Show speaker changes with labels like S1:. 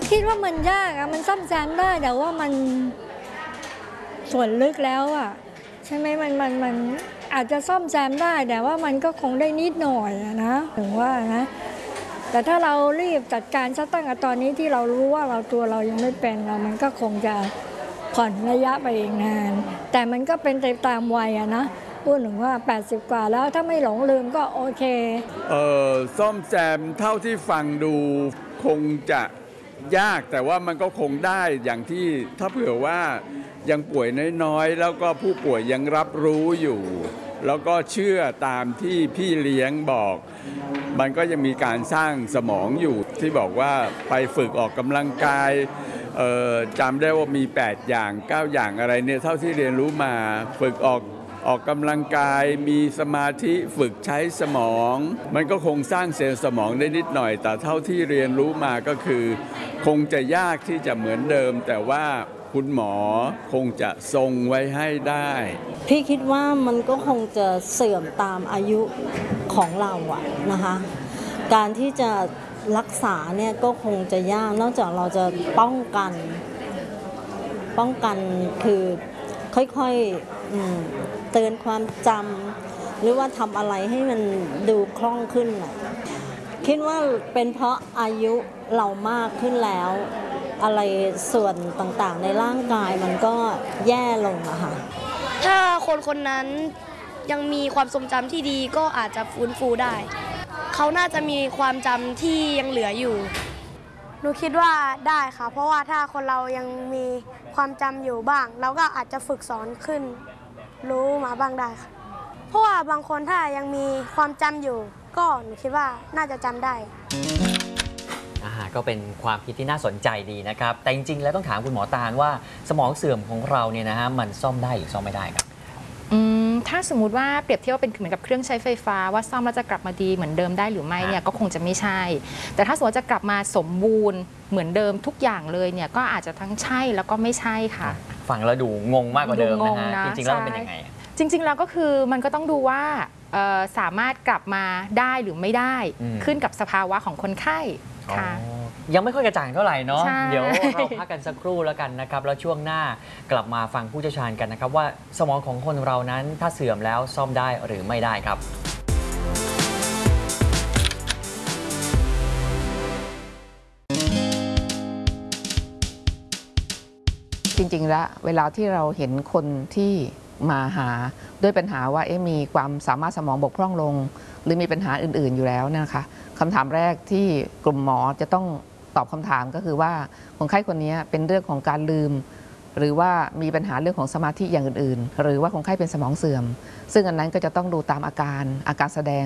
S1: คิดว่ามันยากอะมันซ่อมแซมได้แต่ว่ามันส่วนลึกแล้วอะใช่ไหมมันอาจจะซ่อมแซมได้แต่ว่ามันก็คงได้นิดหน่อยนะถึงว่านะแต่ถ้าเรารีบจัดการซะตั้งแต่ตอนนี้ที่เรารู้ว่าเรายังไม่เป็นมันก็คงจะผ่อนระยะไปอีกนานแต่มันก็เป็นไปตามวัยนะพูดถึงว่า80กว่าแล้วถ้าไม่หลงลืมก็โอเค
S2: ซ่อมแซมเท่าที่ฟังดูคงจะยากแต่ว่ามันก็คงได้อย่างที่ถ้าเผื่อว่ายังป่วยน้อยๆแล้วก็ผู้ป่วยยังรับรู้อยู่แล้วก็เชื่อตามที่พี่เลี้ยงบอกมันก็ยังมีการสร้างสมองอยู่ที่บอกว่าไปฝึกออกกำลังกายจำได้ว่ามี8อย่าง9อย่างอะไรเนี่ยเท่าที่เรียนรู้มาฝึกออกกำลังกายมีสมาธิฝึกใช้สมองมันก็คงสร้างเซลล์สมองได้นิดหน่อยแต่เท่าที่เรียนรู้มาก็คือคงจะยากที่จะเหมือนเดิมแต่ว่าคุณหมอคงจะทรงไว้ให้ได้
S3: พี่คิดว่ามันก็คงจะเสื่อมตามอายุของเราอะนะคะการที่จะรักษาเนี่ยก็คงจะยากนอกจากเราจะป้องกันคือค่อยๆเตือนความจำหรือว่าทำอะไรให้มันดูคล่องขึ้นน่ะคิดว่าเป็นเพราะอายุเรามากขึ้นแล้วอะไรส่วนต่างๆในร่างกายมันก็แย่ลงอะค่ะ
S4: ถ้าคนนั้นยังมีความทรงจำที่ดีก็อาจจะฟื้นฟูได้เขาน่าจะมีความจำที่ยังเหลืออยู่
S5: หนูคิดว่าได้ค่ะเพราะว่าถ้าคนเรายังมีความจำอยู่บ้างเราก็อาจจะฝึกสอนขึ้นรู้มาบ้างได้ค่ะเพราะว่าบางคนถ้ายังมีความจำอยู่ก็หนูคิดว่าน่าจะจำได้
S6: ก็เป็นความคิดที่น่าสนใจดีนะครับแต่จริงๆแล้วต้องถามคุณหมอตาลว่าสมองเสื่อมของเราเนี่ยนะฮะมันซ่อมได้หรือซ่อมไม่ได้ครับ
S7: ถ้าสมมุติว่าเปรียบเทียบว่าเป็นเหมือนกับเครื่องใช้ไฟฟ้าว่าซ่อมแล้วจะกลับมาดีเหมือนเดิมได้หรือไม่เนี่ยก็คงจะไม่ใช่แต่ถ้าสมมติจะกลับมาสมบูรณ์เหมือนเดิมทุกอย่างเลยเนี่ยก็อาจจะทั้งใช่แล้วก็ไม่ใช่ค่ะ
S6: ฟังแล้วดูงงมากกว่าเดิมนะฮะจริงๆแล้วมันเป็นยังไง
S7: จริงๆแล้วก็คือมันก็ต้องดูว่าสามารถกลับมาได้หรือไม่ได้ขึ้นกับสภาวะของคนไข้ค่ะ
S6: ยังไม่ค่อยกระจ่างเท่าไหร่เนาะเดี๋ยวเราพักกันสักครู่แล้วกันนะครับแล้วช่วงหน้ากลับมาฟังผู้เชี่ยวชาญกันนะครับว่าสมองของคนเรานั้นถ้าเสื่อมแล้วซ่อมได้หรือไม่ได้ครับ
S8: จริงๆแล้วเวลาที่เราเห็นคนที่มาหาด้วยปัญหาว่ามีความสามารถสมองบกพร่องลงหรือมีปัญหาอื่นๆอยู่แล้วนะคะคำถามแรกที่กลุ่มหมอจะต้องตอบคำถามก็คือว่าคนไข้คนนี้เป็นเรื่องของการลืมหรือว่ามีปัญหาเรื่องของสมาธิอย่างอื่นๆหรือว่าคนไข้เป็นสมองเสื่อมซึ่งอันนั้นก็จะต้องดูตามอาการแสดง